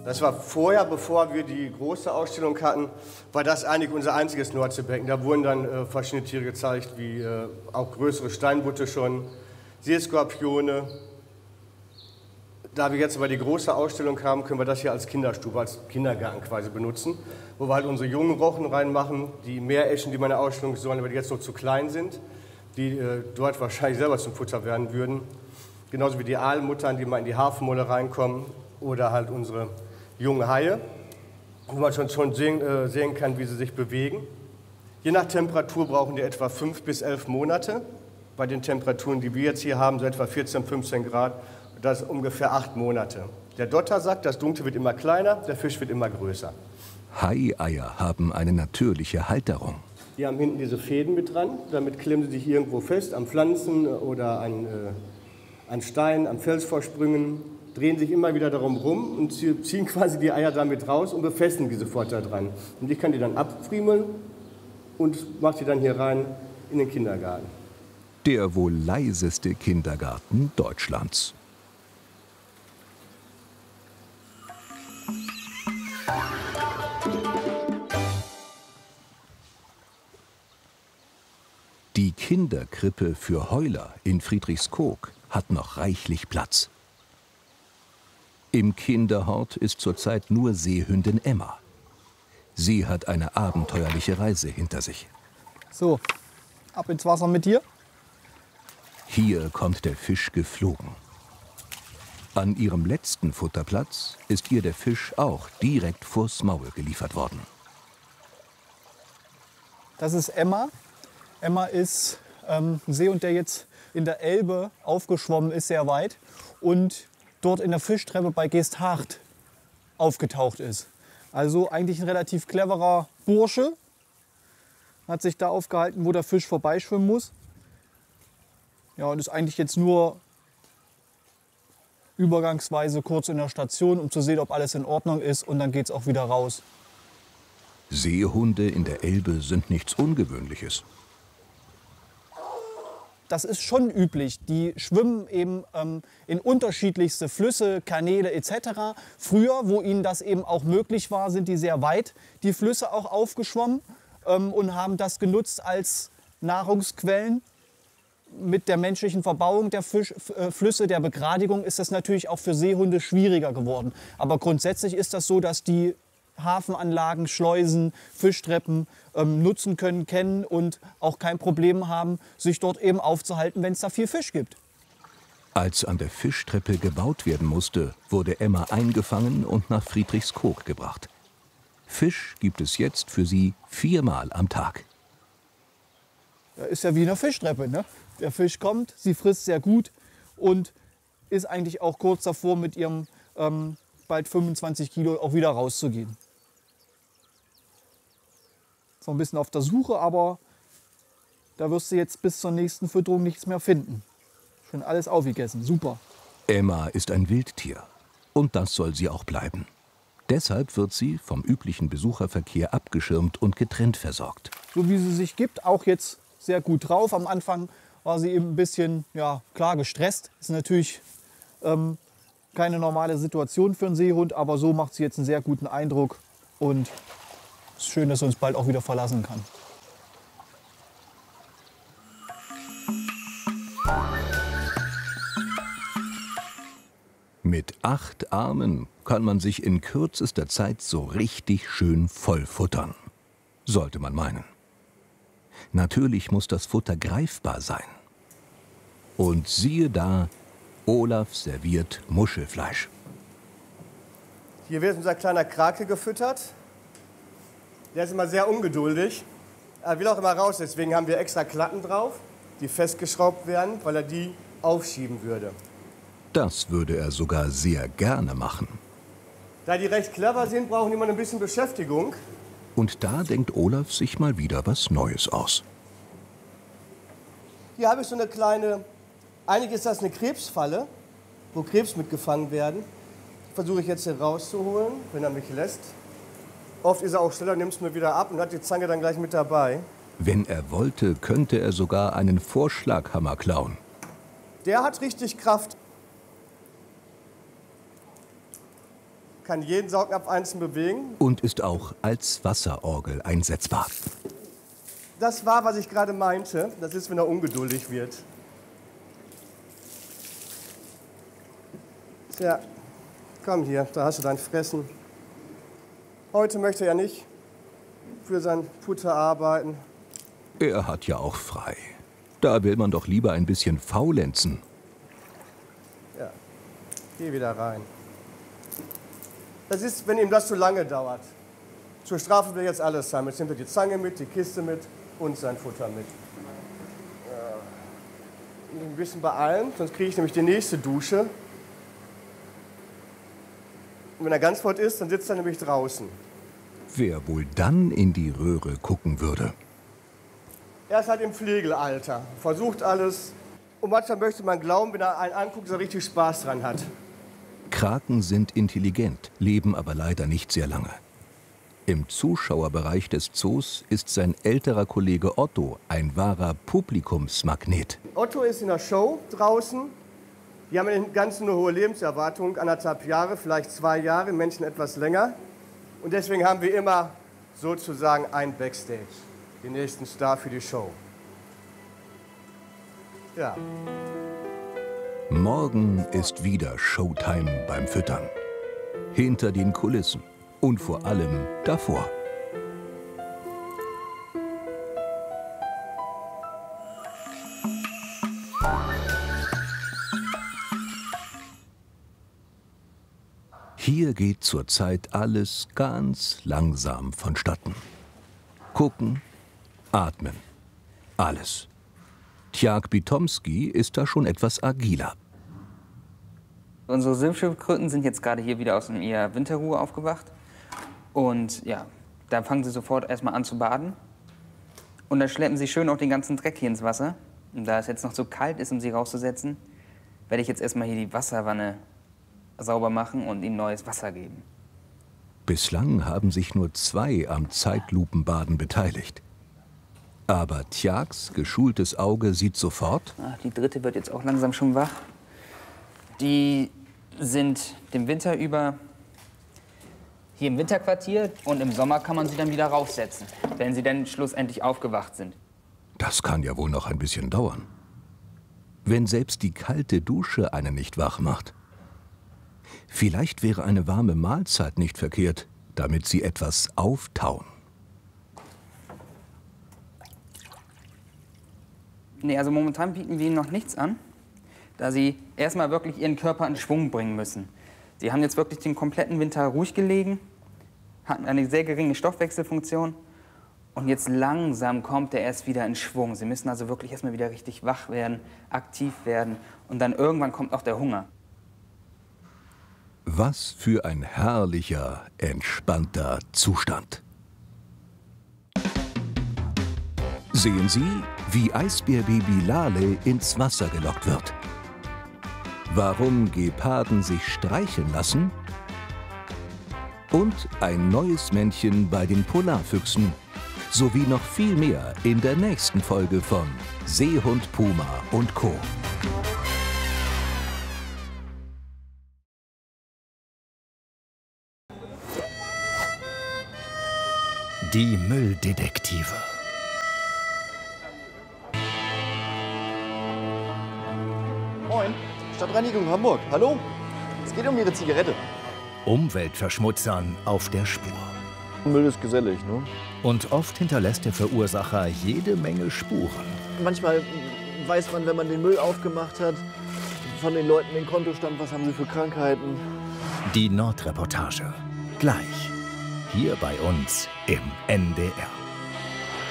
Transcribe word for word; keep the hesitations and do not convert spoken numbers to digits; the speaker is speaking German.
Das war vorher, bevor wir die große Ausstellung hatten, war das eigentlich unser einziges Nordseebecken. Da wurden dann äh, verschiedene Tiere gezeigt, wie äh, auch größere Steinbutte schon, Seeskorpione. Da wir jetzt aber die große Ausstellung haben, können wir das hier als Kinderstube, als Kindergarten quasi benutzen, wo wir halt unsere jungen Rochen reinmachen, die Meereschen, die meine Ausstellung sollen, aber die jetzt noch zu klein sind, die äh, dort wahrscheinlich selber zum Futter werden würden. Genauso wie die Aalmuttern, die mal in die Hafenmolle reinkommen, oder halt unsere jungen Haie, wo man schon, schon sehen, äh, sehen kann, wie sie sich bewegen. Je nach Temperatur brauchen die etwa fünf bis elf Monate. Bei den Temperaturen, die wir jetzt hier haben, so etwa vierzehn, fünfzehn Grad, das ist ungefähr acht Monate. Der Dotter sagt, das Dunkle wird immer kleiner, der Fisch wird immer größer. Hai-Eier haben eine natürliche Halterung. Die haben hinten diese Fäden mit dran, damit klemmen sie sich irgendwo fest, an Pflanzen oder an, äh, an Steinen, an Felsvorsprüngen, drehen sich immer wieder darum rum und ziehen quasi die Eier damit raus und befestigen die sofort da dran. Und ich kann die dann abfriemeln und mache die dann hier rein in den Kindergarten. Der wohl leiseste Kindergarten Deutschlands. Die Kinderkrippe für Heuler in Friedrichskoog hat noch reichlich Platz. Im Kinderhort ist zurzeit nur Seehündin Emma. Sie hat eine abenteuerliche Reise hinter sich. So, ab ins Wasser mit dir. Hier kommt der Fisch geflogen. An ihrem letzten Futterplatz ist ihr der Fisch auch direkt vors Maul geliefert worden. Das ist Emma. Emma ist ähm, ein Seehund, der jetzt in der Elbe aufgeschwommen ist, sehr weit. Und dort in der Fischtreppe bei Geesthacht aufgetaucht ist. Also eigentlich ein relativ cleverer Bursche. Hat sich da aufgehalten, wo der Fisch vorbeischwimmen muss. Ja, und ist eigentlich jetzt nur übergangsweise kurz in der Station, um zu sehen, ob alles in Ordnung ist. Und dann geht es auch wieder raus. Seehunde in der Elbe sind nichts Ungewöhnliches. Das ist schon üblich. Die schwimmen eben ähm, in unterschiedlichste Flüsse, Kanäle et cetera. Früher, wo ihnen das eben auch möglich war, sind die sehr weit die Flüsse auch aufgeschwommen ähm, und haben das genutzt als Nahrungsquellen. Mit der menschlichen Verbauung der Fisch, äh, Flüsse, der Begradigung, ist das natürlich auch für Seehunde schwieriger geworden. Aber grundsätzlich ist das so, dass die Hafenanlagen, Schleusen, Fischtreppen ähm, nutzen können, kennen und auch kein Problem haben, sich dort eben aufzuhalten, wenn es da viel Fisch gibt. Als an der Fischtreppe gebaut werden musste, wurde Emma eingefangen und nach Friedrichskoog gebracht. Fisch gibt es jetzt für sie viermal am Tag. Das ist ja wie eine Fischtreppe, ne? Der Fisch kommt, sie frisst sehr gut und ist eigentlich auch kurz davor, mit ihrem ähm, bald fünfundzwanzig Kilo auch wieder rauszugehen. So ein bisschen auf der Suche, aber da wirst du jetzt bis zur nächsten Fütterung nichts mehr finden. Schon alles aufgegessen, super. Emma ist ein Wildtier und das soll sie auch bleiben. Deshalb wird sie vom üblichen Besucherverkehr abgeschirmt und getrennt versorgt. So wie sie sich gibt, auch jetzt sehr gut drauf. Am Anfang war sie eben ein bisschen, ja, klar gestresst. Ist natürlich ähm, keine normale Situation für einen Seehund, aber so macht sie jetzt einen sehr guten Eindruck und es ist schön, dass sie uns bald auch wieder verlassen kann. Mit acht Armen kann man sich in kürzester Zeit so richtig schön voll futtern. Sollte man meinen. Natürlich muss das Futter greifbar sein. Und siehe da, Olaf serviert Muschelfleisch. Hier wird unser kleiner Krake gefüttert. Der ist immer sehr ungeduldig. Er will auch immer raus, deswegen haben wir extra Klappen drauf, die festgeschraubt werden, weil er die aufschieben würde. Das würde er sogar sehr gerne machen. Da die recht clever sind, brauchen die mal ein bisschen Beschäftigung. Und da denkt Olaf sich mal wieder was Neues aus. Hier habe ich so eine kleine, eigentlich ist das eine Krebsfalle, wo Krebs mitgefangen werden. Versuche ich jetzt hier rauszuholen, wenn er mich lässt. Oft ist er auch schneller, nimmt es mir wieder ab und hat die Zange dann gleich mit dabei. Wenn er wollte, könnte er sogar einen Vorschlaghammer klauen. Der hat richtig Kraft. kann jeden Saugnapf einzeln bewegen. Und ist auch als Wasserorgel einsetzbar. Das war, was ich gerade meinte. Das ist, wenn er ungeduldig wird. Tja, komm hier, da hast du dein Fressen. Heute möchte er nicht für sein Futter arbeiten. Er hat ja auch frei. Da will man doch lieber ein bisschen faulenzen. Ja, geh wieder rein. Das ist, wenn ihm das zu lange dauert. Zur Strafe will er jetzt alles haben. Jetzt nimmt er die Zange mit, die Kiste mit und sein Futter mit. Ja. Ein bisschen beeilen, sonst kriege ich nämlich die nächste Dusche. Und wenn er ganz fort ist, dann sitzt er nämlich draußen. Wer wohl dann in die Röhre gucken würde? Er ist halt im Pflegealter, versucht alles. Und manchmal möchte man glauben, wenn er einen anguckt, dass er richtig Spaß dran hat. Kraken sind intelligent, leben aber leider nicht sehr lange. Im Zuschauerbereich des Zoos ist sein älterer Kollege Otto ein wahrer Publikumsmagnet. Otto ist in der Show draußen. Die haben im Ganzen eine hohe Lebenserwartung, anderthalb Jahre, vielleicht zwei Jahre, Menschen etwas länger. Und deswegen haben wir immer sozusagen ein Backstage, den nächsten Star für die Show. Ja. Morgen ist wieder Showtime beim Füttern. Hinter den Kulissen und vor allem davor. Hier geht zurzeit alles ganz langsam vonstatten. Gucken, atmen, alles. Tjag Bitomski ist da schon etwas agiler. Unsere Silberschildkröten sind jetzt gerade hier wieder aus ihrer Winterruhe aufgewacht. Und ja, da fangen sie sofort erstmal an zu baden. Und dann schleppen sie schön auch den ganzen Dreck hier ins Wasser. Und da es jetzt noch so kalt ist, um sie rauszusetzen, werde ich jetzt erstmal hier die Wasserwanne sauber machen und ihnen neues Wasser geben. Bislang haben sich nur zwei am Zeitlupenbaden beteiligt. Aber Tjags geschultes Auge sieht sofort: Ach, die dritte wird jetzt auch langsam schon wach. Die sind den Winter über hier im Winterquartier und im Sommer kann man sie dann wieder raussetzen, wenn sie dann schlussendlich aufgewacht sind. Das kann ja wohl noch ein bisschen dauern. Wenn selbst die kalte Dusche einen nicht wach macht. Vielleicht wäre eine warme Mahlzeit nicht verkehrt, damit sie etwas auftauen. Nee, also momentan bieten wir ihnen noch nichts an, da sie erstmal wirklich ihren Körper in Schwung bringen müssen. Sie haben jetzt wirklich den kompletten Winter ruhig gelegen, hatten eine sehr geringe Stoffwechselfunktion und jetzt langsam kommt er erst wieder in Schwung. Sie müssen also wirklich erstmal wieder richtig wach werden, aktiv werden und dann irgendwann kommt auch der Hunger. Was für ein herrlicher, entspannter Zustand. Sehen Sie, wie Eisbärbaby Lale ins Wasser gelockt wird. Warum Geparden sich streicheln lassen. Und ein neues Männchen bei den Polarfüchsen. Sowie noch viel mehr in der nächsten Folge von Seehund Puma und Co. Die Mülldetektive. Moin, Stadtreinigung Hamburg. Hallo? Es geht um Ihre Zigarette. Umweltverschmutzern auf der Spur. Müll ist gesellig, ne? Und oft hinterlässt der Verursacher jede Menge Spuren. Manchmal weiß man, wenn man den Müll aufgemacht hat, von den Leuten den Kontostand, was haben sie für Krankheiten. Die Nordreportage. Gleich. Hier bei uns im N D R.